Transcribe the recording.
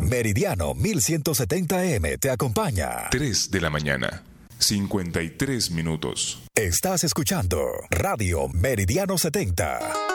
Meridiano 1170M te acompaña. 3 de la mañana, 53 minutos. Estás escuchando Radio Meridiano 70.